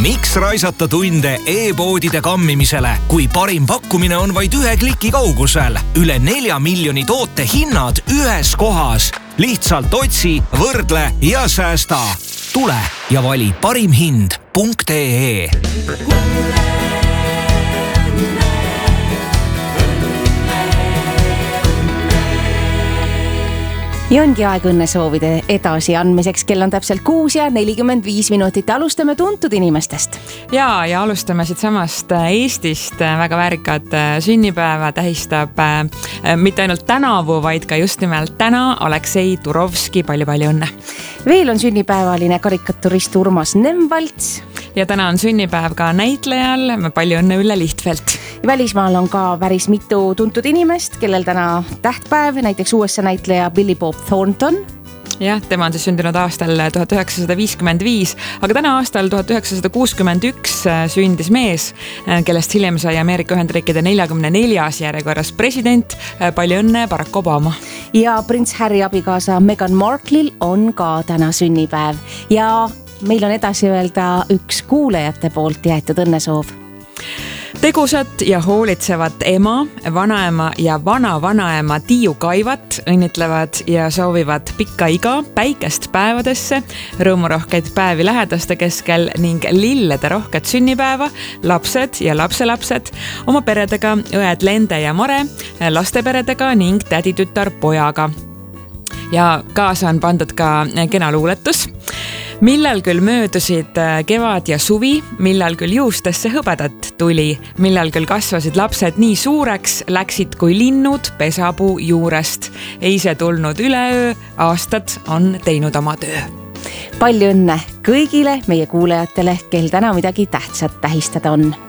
Miks raisata tunde e-poodide kammimisele, kui parim pakkumine on vaid 1 kliki kaugusel? Üle 4 miljoni toote hinnad ühes kohas. Lihtsalt otsi, võrdle ja säästa. Tule ja vali parimhind.ee. Ja ongi aeg õnnesoovide edasi andmiseks. Kell on täpselt 6:45. Alustame tuntud inimestest. Ja alustame siit samast Eestist. Väga väärikad sünnipäeva tähistab mitte ainult tänavu, vaid ka just nimelt täna Aleksei Turovski. Palju õnne. Veel on sünnipäevaline karikaturist Urmas Nemvalts. Ja täna on sünnipäev ka näitlejal. Palju õnne Ülle Lihtfeld. Välismaal on ka päris mitu tuntud inimest, kellel täna tähtpäev, näiteks USA näitleja Billy Bob Thornton. Jah, tema on siis sündinud aastal 1955, aga täna aastal 1961 sündis mees, kellest hiljem sai Ameerika Ühendriikide 44. järjekorras president. Palju õnne, Barack Obama. Ja prints Harry abikaasa Meghan Markle'il on ka täna sünnipäev. Ja meil on edasi öelda üks kuulajate poolt jäetud õnnesoov. Tegusat ja hoolitsevat ema, vanaema ja vana-vanaema Tiiu Kaivat õnnitlevad ja soovivad pikka iga, päikest päevadesse, rõõmurohkeid päevi lähedaste keskel ning lillede rohket sünnipäeva, lapsed ja lapselapsed, oma peredega, õed Lende ja Mare, lasteperedega ning täditütar pojaga. Ja kaasa on pandud ka kena luuletus. Millal küll möödusid kevad ja suvi, millal küll juustesse hõbedat tuli, millal küll kasvasid lapsed nii suureks, läksid kui linnud pesapuu juurest. Ei see tulnud üleöö, aastad on teinud oma töö. Palju õnne kõigile meie kuulajatele, kel täna midagi tähtsat tähistada on.